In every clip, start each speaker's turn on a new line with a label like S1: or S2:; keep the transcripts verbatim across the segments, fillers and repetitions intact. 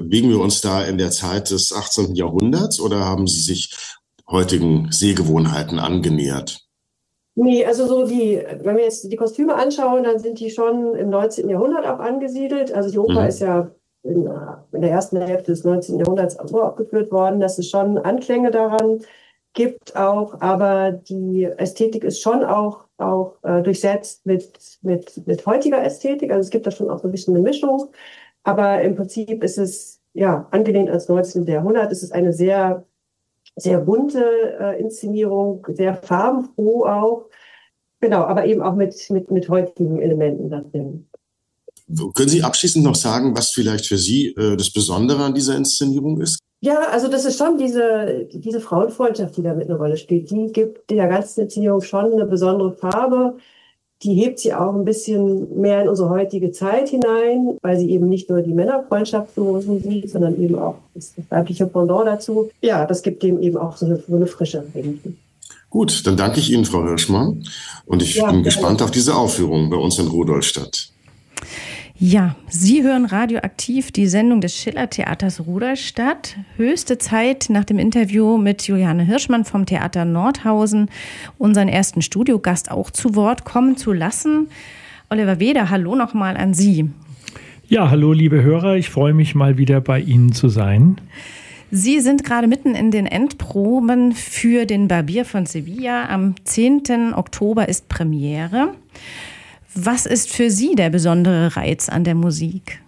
S1: bewegen wir uns da in der Zeit des achtzehnten. Jahrhunderts oder haben Sie sich heutigen Sehgewohnheiten angenähert?
S2: Nee, also so die, wenn wir jetzt die Kostüme anschauen, dann sind die schon im neunzehnten. Jahrhundert auch angesiedelt. Also die Oper
S1: Mhm.
S2: ist ja in, in der ersten Hälfte des neunzehnten. Jahrhunderts aufgeführt worden, dass es schon Anklänge daran gibt auch, aber die Ästhetik ist schon auch, auch äh, durchsetzt mit, mit, mit heutiger Ästhetik. Also es gibt da schon auch so ein bisschen eine Mischung, aber im Prinzip ist es ja angelehnt ans neunzehnten. Jahrhundert. Es ist eine sehr sehr bunte äh, Inszenierung, sehr farbenfroh auch. Genau, aber eben auch mit, mit, mit heutigen Elementen da drin.
S1: Können Sie abschließend noch sagen, was vielleicht für Sie äh, das Besondere an dieser Inszenierung ist?
S2: Ja, also das ist schon diese, diese Frauenfreundschaft, die da mit einer Rolle spielt. Die gibt der ganzen Inszenierung schon eine besondere Farbe. Die hebt sie auch ein bisschen mehr in unsere heutige Zeit hinein, weil sie eben nicht nur die Männerfreundschaft so sieht, sondern eben auch das weibliche Pendant dazu. Ja, das gibt dem eben auch so eine, so eine Frische irgendwie.
S1: Gut, dann danke ich Ihnen, Frau Hirschmann. Und ich ja, bin gespannt auf diese Aufführung bei uns in Rudolstadt.
S3: Ja, Sie hören Radioaktiv, die Sendung des Schiller-Theaters Rudolstadt. Höchste Zeit, nach dem Interview mit Juliane Hirschmann vom Theater Nordhausen unseren ersten Studiogast auch zu Wort kommen zu lassen. Oliver Weder, hallo nochmal an Sie.
S4: Ja, hallo liebe Hörer, ich freue mich mal wieder bei Ihnen zu sein.
S3: Sie sind gerade mitten in den Endproben für den Barbier von Sevilla. Am zehnten Oktober ist Premiere. Was ist für Sie der besondere Reiz an der Musik?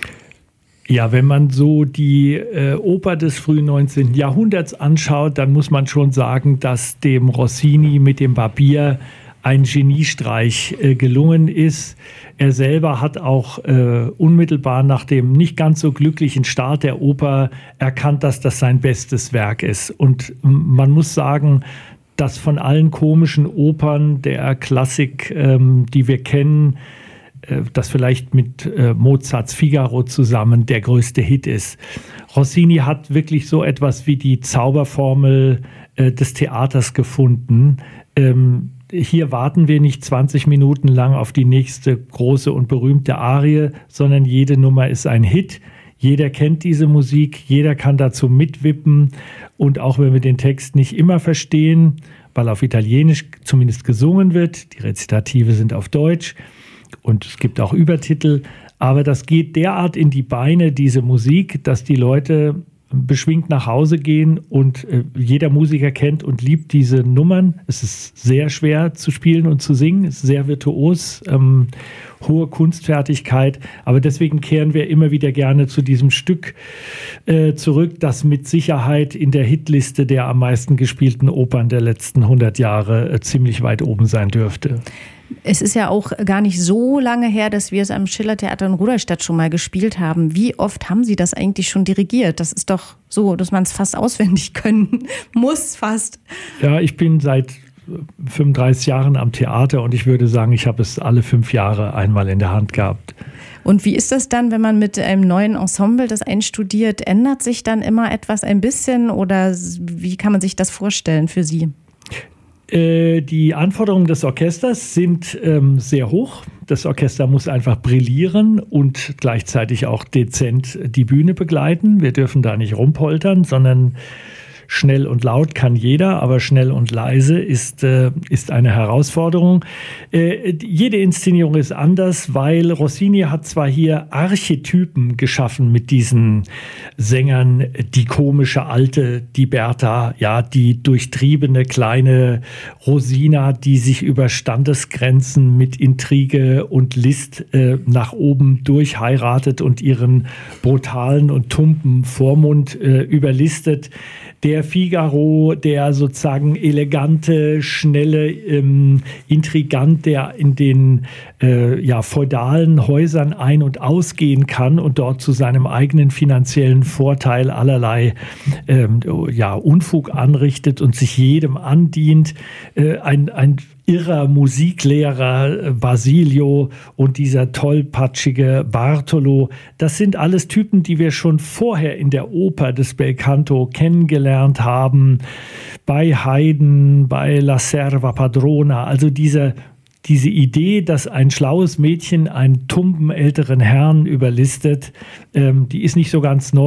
S4: Ja, wenn man so die äh, Oper des frühen neunzehnten. Jahrhunderts anschaut, dann muss man schon sagen, dass dem Rossini mit dem Barbier ein Geniestreich äh, gelungen ist. Er selber hat auch äh, unmittelbar nach dem nicht ganz so glücklichen Start der Oper erkannt, dass das sein bestes Werk ist. Und man muss sagen, dass von allen komischen Opern der Klassik, ähm, die wir kennen, äh, das vielleicht mit äh, Mozarts Figaro zusammen der größte Hit ist. Rossini hat wirklich so etwas wie die Zauberformel äh, des Theaters gefunden. Ähm, hier warten wir nicht zwanzig Minuten lang auf die nächste große und berühmte Arie, sondern jede Nummer ist ein Hit. Jeder kennt diese Musik, jeder kann dazu mitwippen. Und auch wenn wir den Text nicht immer verstehen, weil auf Italienisch zumindest gesungen wird, die Rezitative sind auf Deutsch und es gibt auch Übertitel, aber das geht derart in die Beine, diese Musik, dass die Leute beschwingt nach Hause gehen und äh, jeder Musiker kennt und liebt diese Nummern. Es ist sehr schwer zu spielen und zu singen, es ist sehr virtuos, ähm, hohe Kunstfertigkeit, aber deswegen kehren wir immer wieder gerne zu diesem Stück äh, zurück, das mit Sicherheit in der Hitliste der am meisten gespielten Opern der letzten hundert Jahre äh, ziemlich weit oben sein dürfte.
S3: Es ist ja auch gar nicht so lange her, dass wir es am Schiller-Theater in Rudolstadt schon mal gespielt haben. Wie oft haben Sie das eigentlich schon dirigiert? Das ist doch so, dass man es fast auswendig können muss, fast.
S4: Ja, ich bin seit fünfunddreißig Jahren am Theater und ich würde sagen, ich habe es alle fünf Jahre einmal in der Hand gehabt.
S3: Und wie ist das dann, wenn man mit einem neuen Ensemble das einstudiert? Ändert sich dann immer etwas ein bisschen oder wie kann man sich das vorstellen für Sie?
S4: Die Anforderungen des Orchesters sind ähm, sehr hoch. Das Orchester muss einfach brillieren und gleichzeitig auch dezent die Bühne begleiten. Wir dürfen da nicht rumpoltern, sondern schnell und laut kann jeder, aber schnell und leise ist, äh, ist eine Herausforderung. Äh, jede Inszenierung ist anders, weil Rossini hat zwar hier Archetypen geschaffen mit diesen Sängern, die komische Alte, die Berta, ja, die durchtriebene kleine Rosina, die sich über Standesgrenzen mit Intrige und List äh, nach oben durchheiratet und ihren brutalen und tumpen Vormund äh, überlistet. Der Figaro, der sozusagen elegante, schnelle ähm, Intrigant, der in den äh, ja, feudalen Häusern ein- und ausgehen kann und dort zu seinem eigenen finanziellen Vorteil allerlei ähm, ja, Unfug anrichtet und sich jedem andient. Äh, ein, ein irrer Musiklehrer Basilio und dieser tollpatschige Bartolo, das sind alles Typen, die wir schon vorher in der Oper des Belcanto kennengelernt haben, bei Haydn, bei La Serva Padrona, also diese Diese Idee, dass ein schlaues Mädchen einen tumpen älteren Herrn überlistet, ähm, die ist nicht so ganz neu.